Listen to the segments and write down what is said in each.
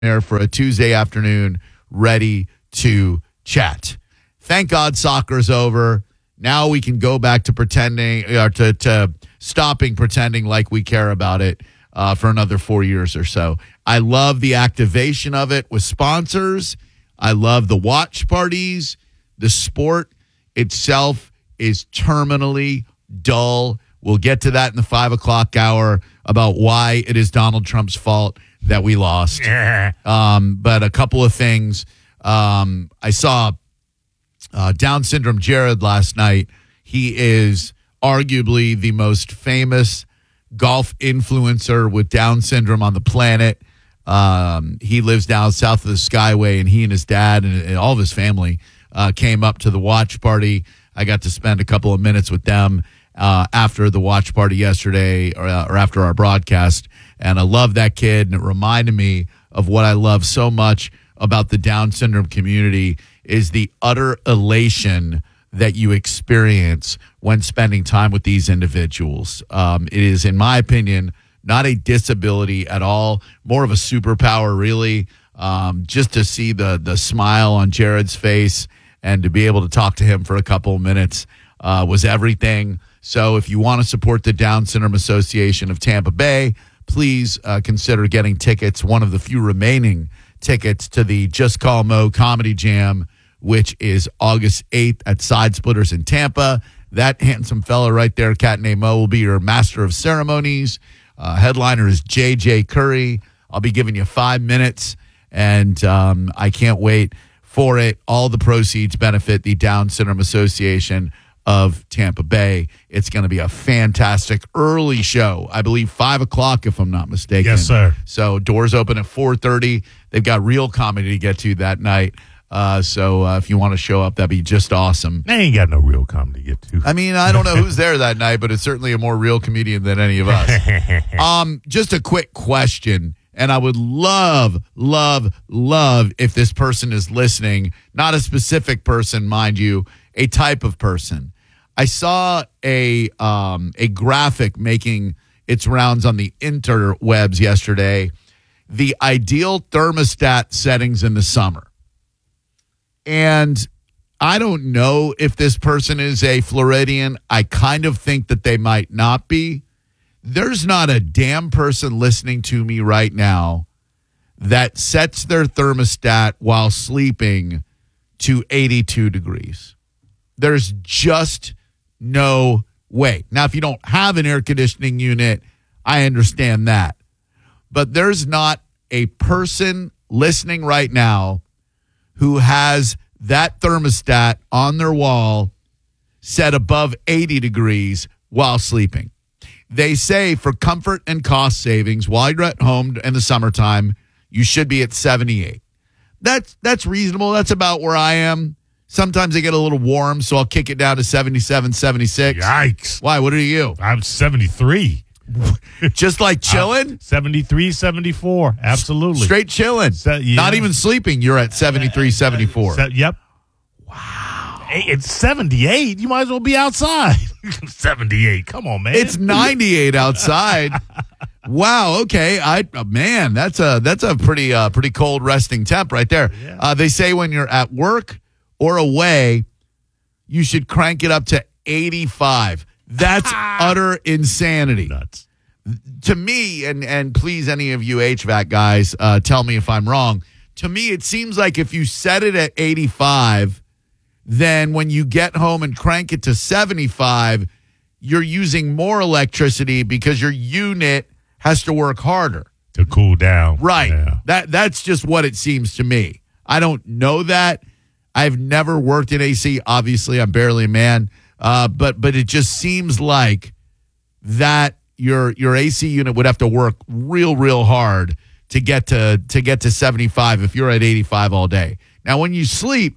there for a Tuesday afternoon, ready to chat. Thank God soccer's over. Now we can go back to pretending, to stopping pretending like we care about it for another 4 years or so. I love the activation of it with sponsors. I love the watch parties. The sport itself is terminally dull. We'll get to that in the 5 o'clock hour about why it is Donald Trump's fault that we lost. But a couple of things. I saw Down syndrome Jared last night. He is arguably the most famous golf influencer with Down syndrome on the planet. He lives down south of the Skyway, and he and his dad and all of his family came up to the watch party. I got to spend a couple of minutes with them after the watch party yesterday or after our broadcast. And I love that kid, and it reminded me of what I love so much about the Down syndrome community is the utter elation that you experience when spending time with these individuals. It is, in my opinion, not a disability at all, more of a superpower, really. Just to see the smile on Jared's face and to be able to talk to him for a couple of minutes was everything. So if you want to support the Down Syndrome Association of Tampa Bay, please consider getting tickets, one of the few remaining tickets to the Just Call Mo Comedy Jam, which is August 8th at Side Splitters in Tampa. That handsome fella right there, cat named Mo, will be your master of ceremonies. Headliner is J.J. Curry. I'll be giving you 5 minutes, and I can't wait for it. All the proceeds benefit the Down Syndrome Association of Tampa Bay. It's going to be a fantastic early show. I believe 5 o'clock, if I'm not mistaken. Yes, sir. So doors open at 4:30. They've got real comedy to get to that night. So if you want to show up, that'd be just awesome. They ain't got no real comedy to get to. I mean, I don't know who's there that night, but it's certainly a more real comedian than any of us. Just a quick question, and I would love if this person is listening, not a specific person, mind you, a type of person. I saw a graphic making its rounds on the interwebs yesterday, the ideal thermostat settings in the summer. And I don't know if this person is a Floridian. I kind of think that they might not be. There's not a damn person listening to me right now that sets their thermostat while sleeping to 82 degrees. There's just no way. Now, if you don't have an air conditioning unit, I understand that. But there's not a person listening right now who has that thermostat on their wall set above 80 degrees while sleeping. They say for comfort and cost savings while you're at home in the summertime, you should be at 78. That's reasonable. That's about where I am. Sometimes I get a little warm, so I'll kick it down to 77, 76. Yikes. Why? What are you? I'm 73. Just like chilling? 73, 74. Absolutely. Straight chilling. Yeah. Not even sleeping. You're at 73, 74. Yep. Wow. Hey, it's 78. You might as well be outside. 78. Come on, man. It's 98 outside. Wow. Okay. Man, that's a pretty cold resting temp right there. Yeah. They say when you're at work or away, you should crank it up to 85. That's utter insanity. Nuts. To me, and please, any of you HVAC guys, tell me if I'm wrong. To me, it seems like if you set it at 85, then when you get home and crank it to 75, you're using more electricity because your unit has to work harder to cool down. Right. Yeah. That's just what it seems to me. I don't know that. I've never worked in AC. Obviously, I'm barely a man. But it just seems like that your AC unit would have to work real hard to get to 75 if you're at 85 all day. Now, when you sleep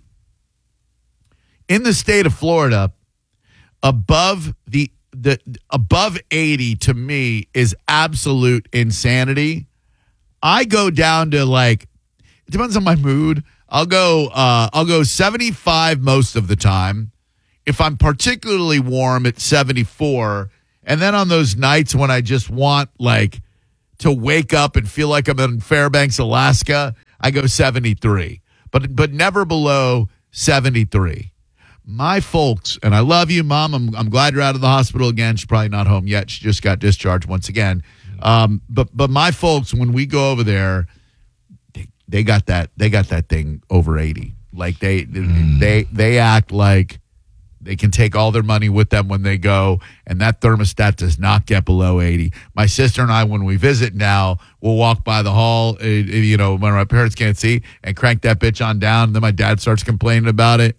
in the state of Florida, above above 80 to me is absolute insanity. I go down to it depends on my mood. I'll go 75 most of the time. If I'm particularly warm, at 74. And then on those nights when I just want to to wake up and feel like I'm in Fairbanks, Alaska, I go 73, but never below 73. My folks, and I love you, Mom. I'm glad you're out of the hospital again. She's probably not home yet. She just got discharged once again. But my folks, when we go over there, they got that thing over 80. Like they act like they can take all their money with them when they go, and that thermostat does not get below 80. My sister and I, when we visit now, we'll walk by the hall, when my parents can't see, and crank that bitch on down. And then my dad starts complaining about it.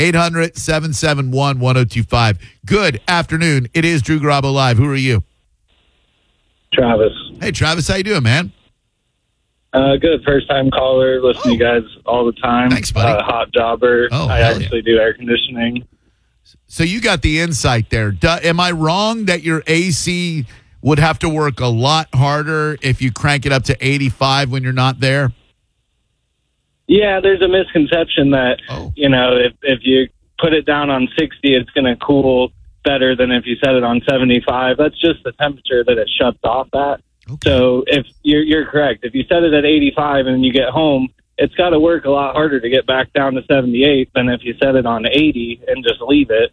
800-771-1025. Good afternoon. It is Drew Garabo Live. Who are you? Travis. Hey, Travis. How you doing, man? Good. First-time caller. Listen to you guys all the time. Thanks, buddy. Hot jobber. I actually do air conditioning. So you got the insight there. Am I wrong that your AC would have to work a lot harder if you crank it up to 85 when you're not there? Yeah, there's a misconception that, if you put it down on 60, it's going to cool better than if you set it on 75. That's just the temperature that it shuts off at. Okay. So if you're correct, if you set it at 85 and you get home, it's got to work a lot harder to get back down to 78 than if you set it on 80 and just leave it.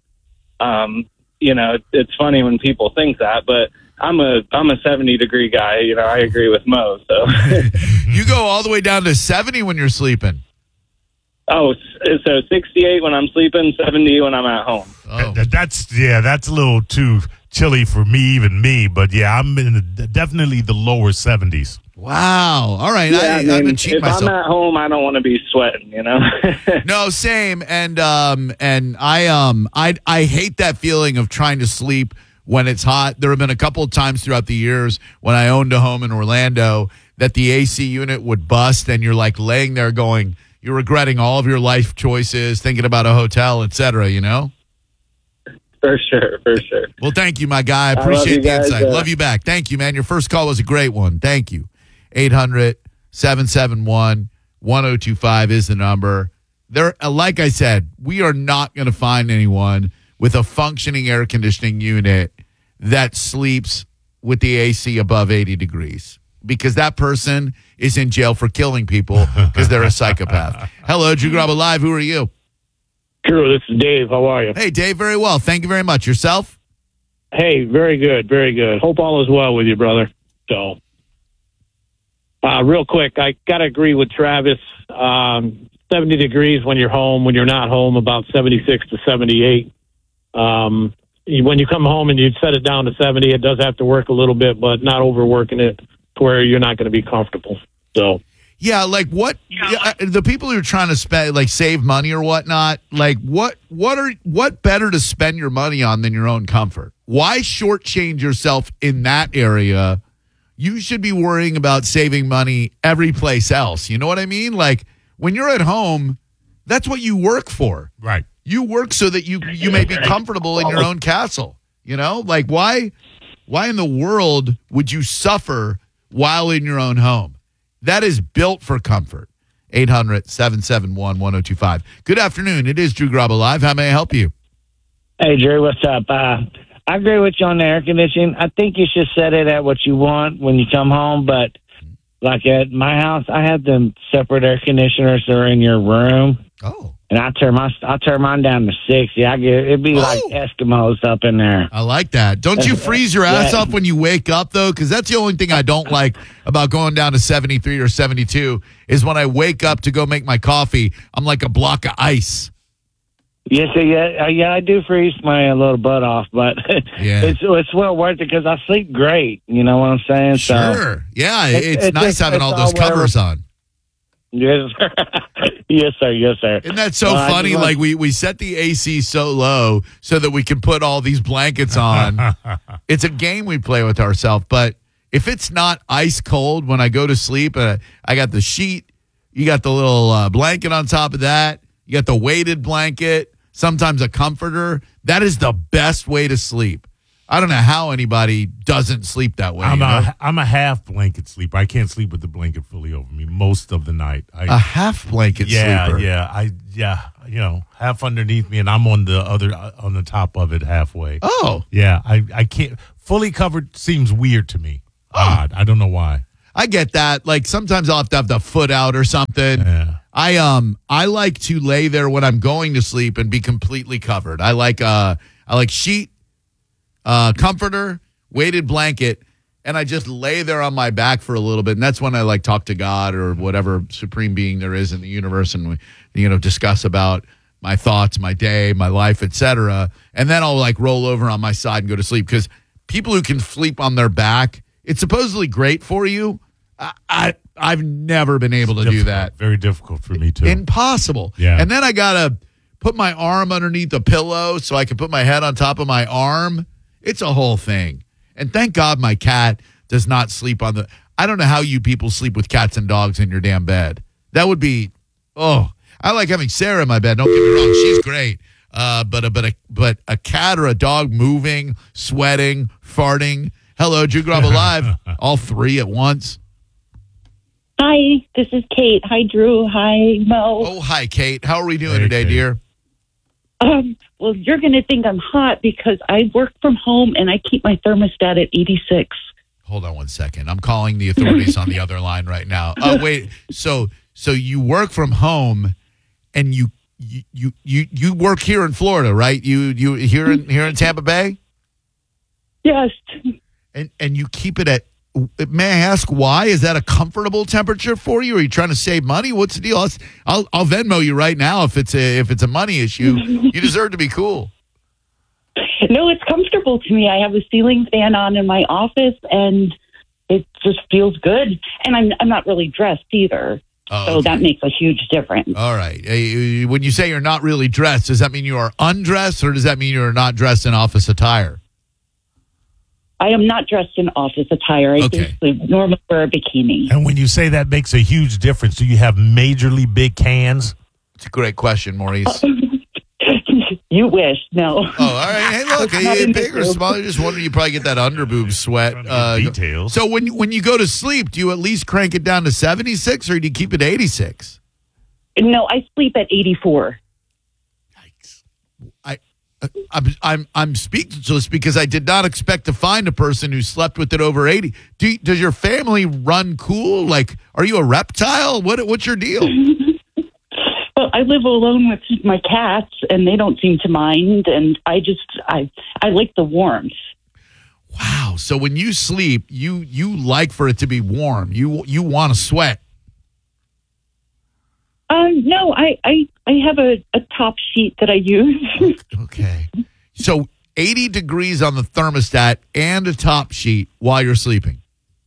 It's funny when people think that, but I'm a 70-degree guy. I agree with Mo. So you go all the way down to 70 when you're sleeping. Oh, so 68 when I'm sleeping, 70 when I'm at home. Oh. That's a little too chilly for even me. But yeah, I'm in definitely the lower 70s. Wow. All right. Yeah, I'm gonna cheat myself. I'm at home, I don't want to be sweating, No, same. And I hate that feeling of trying to sleep when it's hot. There have been a couple of times throughout the years when I owned a home in Orlando that the AC unit would bust, and you're like laying there going, you're regretting all of your life choices, thinking about a hotel, et cetera, For sure. Well, thank you, my guy. I appreciate the insight. Love you back. Thank you, man. Your first call was a great one. Thank you. 800-771-1025 is the number. Like I said, we are not going to find anyone with a functioning air conditioning unit that sleeps with the AC above 80 degrees, because that person is in jail for killing people because they're a psychopath. Hello, Drew Garabo Live. Who are you? Drew, this is Dave. How are you? Hey, Dave. Very well. Thank you very much. Yourself? Hey, very good. Very good. Hope all is well with you, brother. So, real quick, I got to agree with Travis. 70 degrees when you're home. When you're not home, about 76 to 78. When you come home and you set it down to 70, it does have to work a little bit, but not overworking it to where you're not going to be comfortable. So, yeah, like what? The people who are trying to spend, like, save money or whatnot, like what better to spend your money on than your own comfort? Why shortchange yourself in that area? You should be worrying about saving money every place else. You know what I mean? Like, when you're at home, that's what you work for. Right. You work so that you may be comfortable in your own castle. Like why in the world would you suffer while in your own home? That is built for comfort. 800-771-1025. Good afternoon. It is Drew Garabo Live. How may I help you? Hey, Drew, what's up? I agree with you on the air conditioning. I think you should set it at what you want when you come home, but like at my house, I have them separate air conditioners that are in your room. Oh. And I turn mine down to 60. It'd be like Eskimos up in there. I like that. Don't you freeze your ass up when you wake up, though? Because that's the only thing I don't like about going down to 73 or 72 is when I wake up to go make my coffee, I'm like a block of ice. Yes, yeah, I do freeze my little butt off, but it's well worth it because I sleep great. You know what I'm saying? Sure. So yeah, it's nice having all those covers on. Yes, sir. Yes, sir. Isn't that so funny? Like we set the AC so low so that we can put all these blankets on. It's a game we play with ourselves. But if it's not ice cold when I go to sleep, I got the sheet, you got the little blanket on top of that, you got the weighted blanket, sometimes a comforter. That is the best way to sleep. I don't know how anybody doesn't sleep that way. I'm a half blanket sleeper. I can't sleep with the blanket fully over me most of the night. A half blanket sleeper. Yeah. Half underneath me, and I'm on the top of it halfway. Oh, yeah. I can't fully covered. Seems weird to me. odd. I don't know why. I get that. Like sometimes I'll have to have the foot out or something. Yeah. I like to lay there when I'm going to sleep and be completely covered. I like sheet, comforter, weighted blanket, and I just lay there on my back for a little bit. And that's when I like talk to God or whatever supreme being there is in the universe, and we, discuss about my thoughts, my day, my life, etc. And then I'll like roll over on my side and go to sleep, because people who can sleep on their back, it's supposedly great for you. I've never been able to do that. Very difficult for me too. Impossible. Yeah. And then I gotta put my arm underneath the pillow so I can put my head on top of my arm. It's a whole thing. And thank God my cat does not sleep on the. I don't know how you people sleep with cats and dogs in your damn bed. That would be. Oh, I like having Sarah in my bed. Don't get me wrong, she's great. But a cat or a dog moving, sweating, farting. Hello, Drew Garabo Live. All three at once. Hi, this is Kate. Hi, Drew. Hi, Mo. Oh, hi, Kate. How are we doing today, Kate. dear? Well, you're going to think I'm hot because I work from home and I keep my thermostat at 86. Hold on one second. I'm calling the authorities on the other line right now. Oh, wait. So you work from home, and you work here in Florida, right? You here in Tampa Bay? Yes. And you keep it at. May I ask why? Is that a comfortable temperature for you? Are you trying to save money? What's the deal? I'll Venmo you right now if it's a money issue. You deserve to be cool. No, it's comfortable to me. I have a ceiling fan on in my office, and it just feels good. And I'm not really dressed either, so that makes a huge difference. All right. When you say you're not really dressed, does that mean you are undressed, or does that mean you're not dressed in office attire? I am not dressed in office attire. I basically normally wear a bikini. And when you say that makes a huge difference, do you have majorly big cans? It's a great question, Maurice. You wish. No. Oh, all right. Hey, look, big or small, I just wonder, you probably get that underboob sweat. Details. So when you go to sleep, do you at least crank it down to 76, or do you keep it 86? No, I sleep at 84. I'm speechless, because I did not expect to find a person who slept with it over 80. Does your family run cool? Like, are you a reptile? What's your deal? Well, I live alone with my cats, and they don't seem to mind. And I like the warmth. Wow. So when you sleep, you like for it to be warm. You want to sweat. No, I have a top sheet that I use. Okay. So 80 degrees on the thermostat and a top sheet while you're sleeping.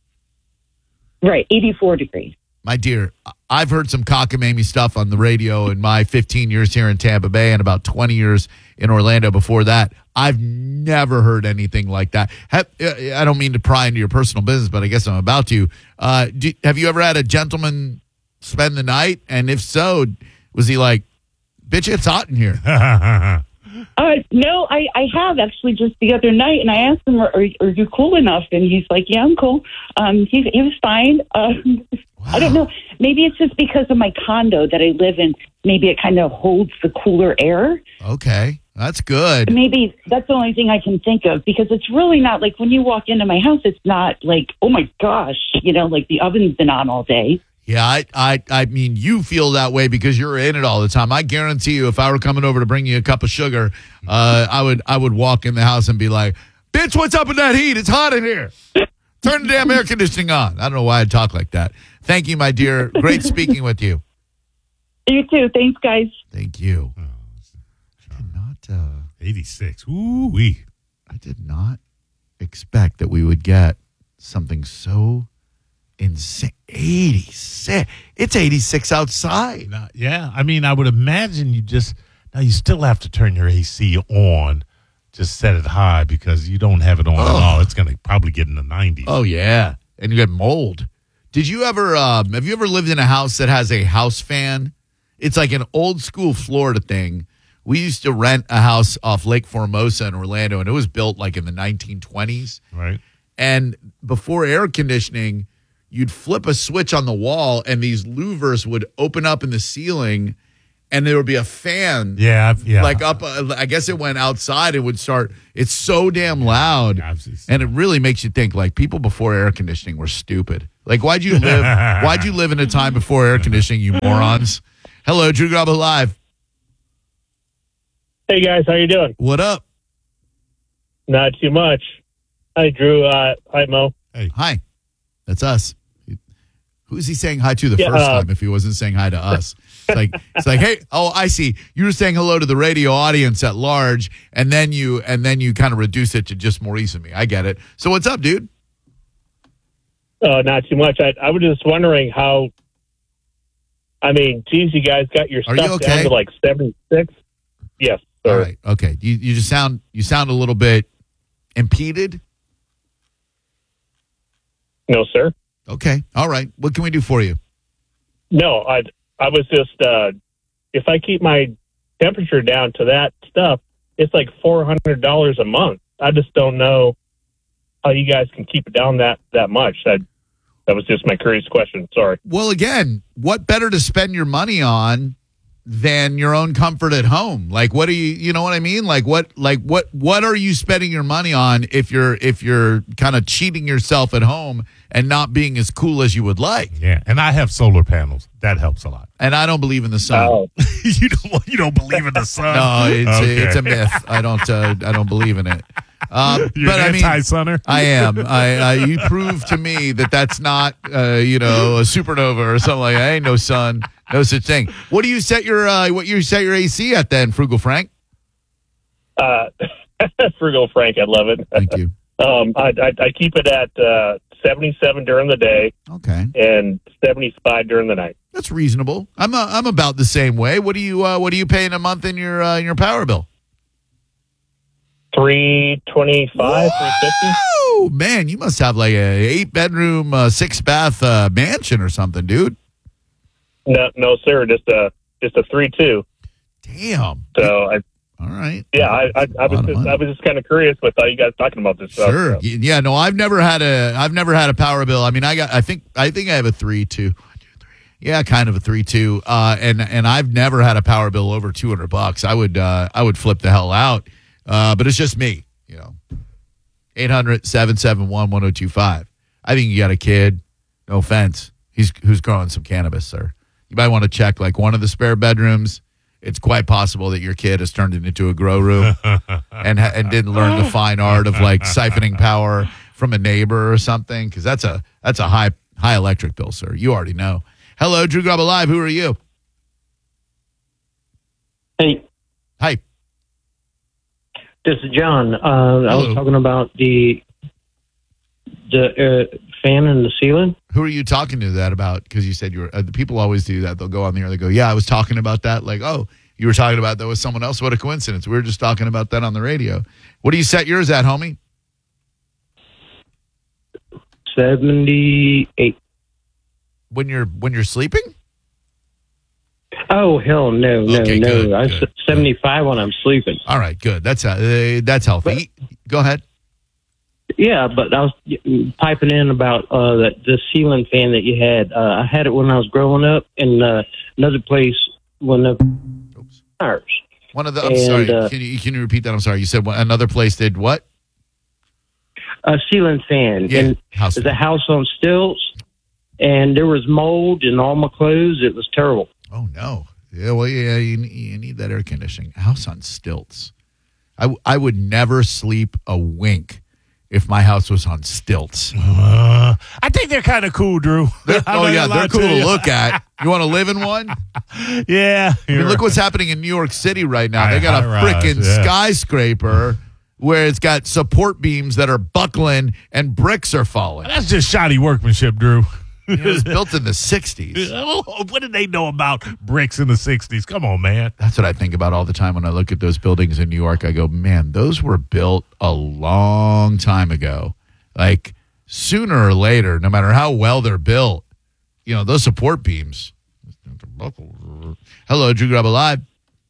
Right, 84 degrees. My dear, I've heard some cockamamie stuff on the radio in my 15 years here in Tampa Bay and about 20 years in Orlando before that. I've never heard anything like that. I don't mean to pry into your personal business, but I guess I'm about to. Have you ever had a gentleman spend the night? And if so, was he like, bitch, it's hot in here? No, I have actually just the other night, and I asked him, are you cool enough? And he's like, yeah, I'm cool. He was fine. Wow. I don't know. Maybe it's just because of my condo that I live in. Maybe it kind of holds the cooler air. Okay, that's good. Maybe that's the only thing I can think of, because it's really not like when you walk into my house, it's not like, oh my gosh, like the oven's been on all day. Yeah, I mean, you feel that way because you're in it all the time. I guarantee you, if I were coming over to bring you a cup of sugar, I would walk in the house and be like, bitch, what's up with that heat? It's hot in here. Turn the damn air conditioning on. I don't know why I talk like that. Thank you, my dear. Great speaking with you. You too. Thanks, guys. Thank you. I did not 86. Ooh-wee. I did not expect that we would get something so insane. 86. It's 86 outside. Yeah. I mean, I would imagine now you still have to turn your AC on. Just set it high because you don't have it on at all. It's going to probably get in the 90s. Oh, yeah. And you get mold. Did you ever, have you ever lived in a house that has a house fan? It's like an old school Florida thing. We used to rent a house off Lake Formosa in Orlando, and it was built like in the 1920s. Right. And before air conditioning, you'd flip a switch on the wall, and these louvers would open up in the ceiling, and there would be a fan. Yeah. Like up, I guess it went outside. It would start. It's so damn loud, and it really makes you think. Like people before air conditioning were stupid. Like why'd you live in a time before air conditioning, you morons? Hello, Drew Garabo Live. Hey guys, how you doing? What up? Not too much. Hi Drew. Hi Mo. Hi, that's us. Who's he saying hi to the first time if he wasn't saying hi to us? It's like, hey, oh, I see. You were saying hello to the radio audience at large, and then you kind of reduce it to just Maurice and me. I get it. So what's up, dude? Not too much. I was just wondering how. I mean, geez, you guys got your stuff down to like 76. Yes, sir. All right. Okay. You just sound a little bit impeded. No, sir. Okay. All right. What can we do for you? No, I was just if I keep my temperature down to that stuff, it's like $400 a month. I just don't know how you guys can keep it down that much. That was just my curious question. Sorry. Well, again, what better to spend your money on than your own comfort at home? Like, what do you know what I mean? Like, what are you spending your money on if you're kind of cheating yourself at home and not being as cool as you would like? Yeah, and I have solar panels. That helps a lot. And I don't believe in the sun. Oh. You don't believe in the sun? No, it's a myth. I don't believe in it. You're but an anti-sunner? I am. You prove to me that's not a supernova or something like that. Ain't no sun, no such thing. What do you set your AC at then, Frugal Frank? Frugal Frank, I love it. Thank you. I keep it at 77 during the day. Okay. And 75 during the night. That's reasonable. I'm about the same way. What are you paying a month in your power bill? $325, $350. Oh man, you must have like a 8-bedroom, 6-bath mansion or something, dude. No, sir. Just a 3-2. Damn. So all right. Yeah, I was just kind of curious with how you guys talking about this stuff. Sure. So. Yeah. No, I've never had a power bill. I mean, I think I have a 3-2. Yeah, kind of a 3-2. And I've never had a power bill over $200. I would flip the hell out. But it's just me, 800-771-1025. I think you got a kid. No offense. Who's growing some cannabis, sir. You might want to check like one of the spare bedrooms. It's quite possible that your kid has turned it into a grow room and didn't learn the fine art of like siphoning power from a neighbor or something. Because that's a high electric bill, sir. You already know. Hello, Drew Garabo Live. Who are you? Hey. Hi. This is John. I was talking about the fan in the ceiling. Who are you talking to that about? Because you said you were. The people always do that. They'll go on the air. They go, "Yeah, I was talking about that." Like, oh, you were talking about that with someone else. What a coincidence. We were just talking about that on the radio. What do you set yours at, homie? 78. When you're sleeping? Oh hell no, Okay, no. good, I'm good. 75 when I'm sleeping. All right, good. That's healthy. Go ahead. Yeah, but I was piping in about the ceiling fan that you had. I had it when I was growing up in another place when the fires. One of the. I'm sorry. Can you repeat that? I'm sorry. You said another place did what? A ceiling fan. Yeah, and house it's a house on stilts, and there was mold in all my clothes. It was terrible. Oh no. Yeah. Well, yeah. You need that air conditioning. House on stilts. I would never sleep a wink if my house was on stilts. I think they're kind of cool, Drew. They're cool to look at. You want to live in one? Yeah. I mean, look what's happening in New York City right now. They got a High-rise, freaking yeah. skyscraper where it's got support beams that are buckling and bricks are falling. That's just shoddy workmanship, Drew. It was built in the 60s. Oh, what did they know about bricks in the 60s? Come on, man. That's what I think about all the time when I look at those buildings in New York. I go, man, those were built a long time ago. Like, sooner or later, no matter how well they're built, those support beams. Hello, Drew Garabo Live.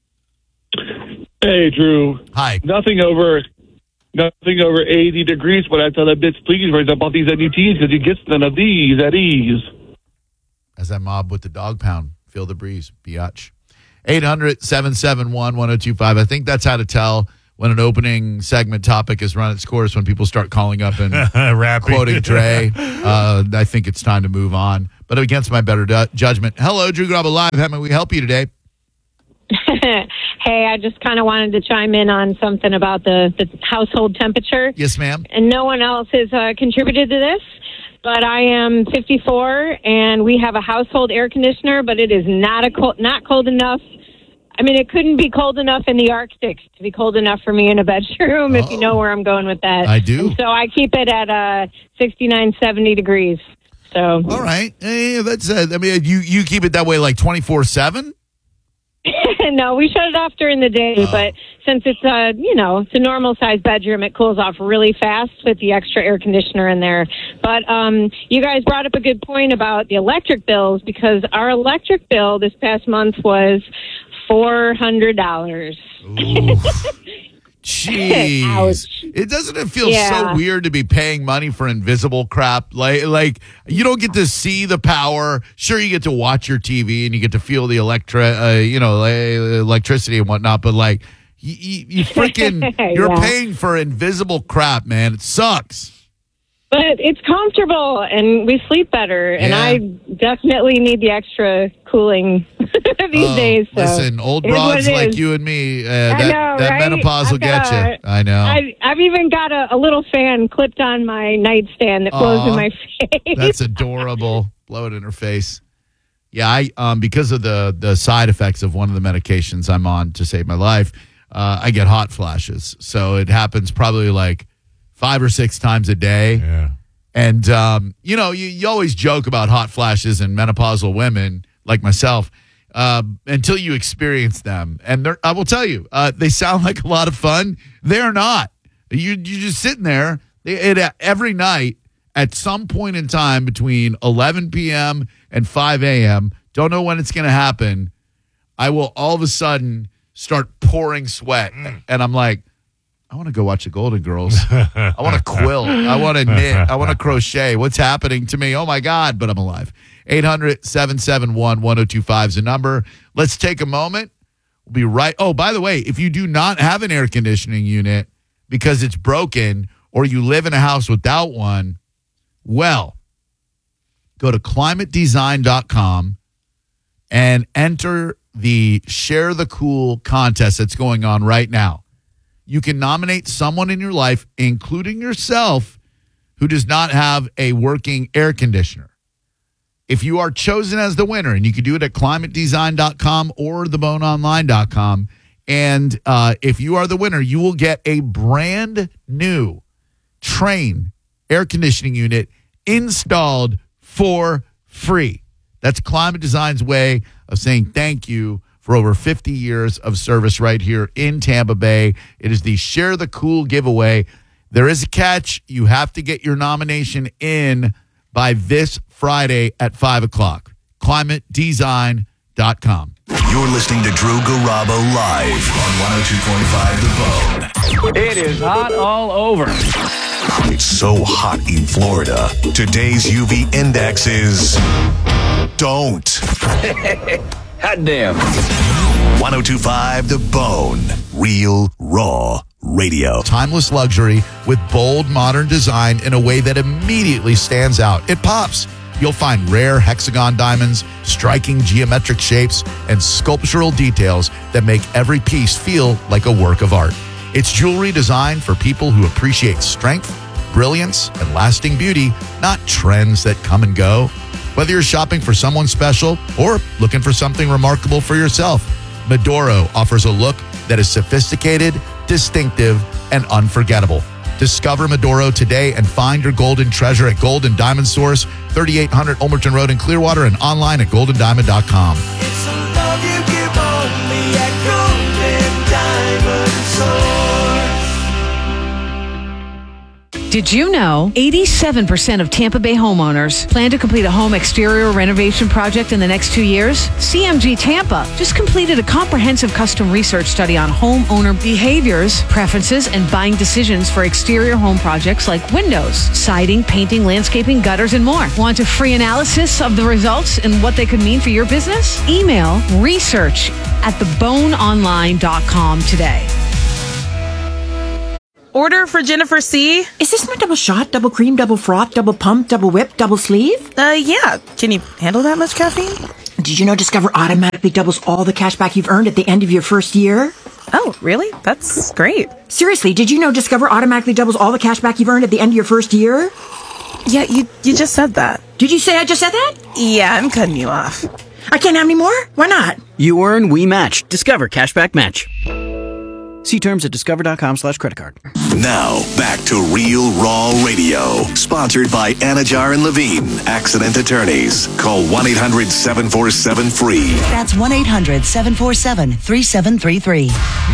Hey, Drew. Hi. Nothing over 80 degrees, but I tell that bitch, please raise up all these NUTs because you get none of these at ease. As I mob with the dog pound, feel the breeze, biatch. 800-771-1025. I think that's how to tell when an opening segment topic has run its course, when people start calling up and quoting Dre. I think it's time to move on. But against my better judgment. Hello, Drew Garabo Live. How may we help you today? Hey, I just kind of wanted to chime in on something about the household temperature. Yes, ma'am. And no one else has contributed to this, but I am 54, and we have a household air conditioner, but it is not cold enough. I mean, it couldn't be cold enough in the Arctic to be cold enough for me in a bedroom, if you know where I'm going with that. I do. And so I keep it at 69, 70 degrees. So. All right. That's I mean, you keep it that way like 24/7? No, we shut it off during the day, but since it's it's a normal sized bedroom, it cools off really fast with the extra air conditioner in there. But you guys brought up a good point about the electric bills, because our electric bill this past month was $400. Jeez. Ouch. Doesn't it feel so weird to be paying money for invisible crap? Like you don't get to see the power. Sure, you get to watch your TV and you get to feel the electricity and whatnot, but like you freaking you're paying for invisible crap, man. It sucks. But it's comfortable and we sleep better, and I definitely need the extra cooling these days. So listen, old broads like you and me, that right? menopause will get you. I know. I've even got a little fan clipped on my nightstand that blows in my face. That's adorable. Blow it in her face. Yeah, I because of the side effects of one of the medications I'm on to save my life, I get hot flashes. So it happens probably like 5 or 6 times a day. Yeah. And, you always joke about hot flashes in menopausal women like myself until you experience them. And I will tell you, they sound like a lot of fun. They're not. You're just sitting there every night at some point in time between 11 p.m. and 5 a.m. Don't know when it's going to happen. I will all of a sudden start pouring sweat. And I'm like, I want to go watch the Golden Girls. I want to quilt. I want to knit. I want to crochet. What's happening to me? Oh, my God, but I'm alive. 800-771-1025 is the number. Let's take a moment. We'll be right. Oh, by the way, if you do not have an air conditioning unit because it's broken or you live in a house without one, well, go to climatedesign.com and enter the Share the Cool contest that's going on right now. You can nominate someone in your life, including yourself, who does not have a working air conditioner. If you are chosen as the winner, and you can do it at climatedesign.com or theboneonline.com, and if you are the winner, you will get a brand new Trane air conditioning unit installed for free. That's Climate Design's way of saying thank you for over 50 years of service right here in Tampa Bay. It is the Share the Cool giveaway. There is a catch. You have to get your nomination in by this Friday at 5 o'clock. ClimateDesign.com. You're listening to Drew Garabo live on 102.5 The Bone. It is hot all over. It's so hot in Florida. Today's UV index is... Don't. Hot damn. 102.5 The Bone. Real, raw radio. Timeless luxury with bold, modern design in a way that immediately stands out. It pops. You'll find rare hexagon diamonds, striking geometric shapes, and sculptural details that make every piece feel like a work of art. It's jewelry designed for people who appreciate strength, brilliance, and lasting beauty, not trends that come and go. Whether you're shopping for someone special or looking for something remarkable for yourself, Medoro offers a look that is sophisticated, distinctive, and unforgettable. Discover Medoro today and find your golden treasure at Golden Diamond Source, 3800 Ulmerton Road in Clearwater, and online at goldendiamond.com. It's a love you give only at Golden Diamond Source. Did you know 87% of Tampa Bay homeowners plan to complete a home exterior renovation project in the next 2 years? CMG Tampa just completed a comprehensive custom research study on homeowner behaviors, preferences, and buying decisions for exterior home projects like windows, siding, painting, landscaping, gutters, and more. Want a free analysis of the results and what they could mean for your business? Email research@theboneonline.com today. Order for Jennifer C. Is this my double shot, double cream, double froth, double pump, double whip, double sleeve? Yeah. Can you handle that much caffeine? Did you know Discover automatically doubles all the cash back you've earned at the end of your first year? Oh, really? That's great. Seriously, did you know Discover automatically doubles all the cash back you've earned at the end of your first year? Yeah, you just said that. Did you say I just said that? Yeah, I'm cutting you off. I can't have any more? Why not? You earn, we match. Discover Cashback Match. See terms at discover.com/creditcard. Now, back to Real Raw Radio. Sponsored by Anajar and Levine, Accident Attorneys. Call 1-800-747-FREE. That's 1-800-747-3733.